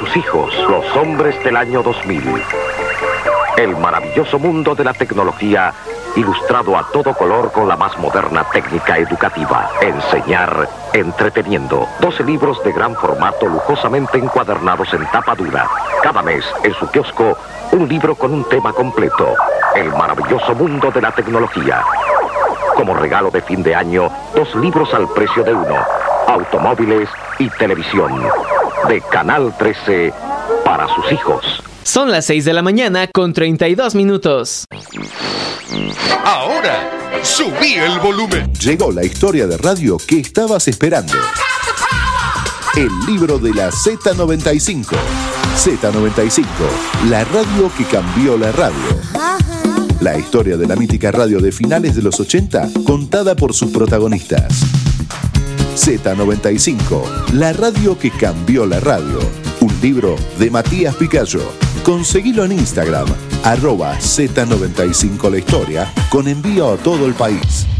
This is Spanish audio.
sus hijos, los hombres del año 2000. El maravilloso mundo de la tecnología, ilustrado a todo color con la más moderna técnica educativa. Enseñar entreteniendo. 12 libros de gran formato lujosamente encuadernados en tapa dura. Cada mes, en su kiosco, un libro con un tema completo. El maravilloso mundo de la tecnología. Como regalo de fin de año, 2 libros al precio de uno. Automóviles y televisión. De Canal 13 para sus hijos. Son las 6 de la mañana con 32 minutos. Ahora, subí el volumen. Llegó la historia de radio que estabas esperando. El libro de la Z95. Z95, la radio que cambió la radio. La historia de la mítica radio de finales de los 80, contada por sus protagonistas. Z95, la radio que cambió la radio. Un libro de Matías Picayo. Conseguilo en Instagram, @Z95 la historia, con envío a todo el país.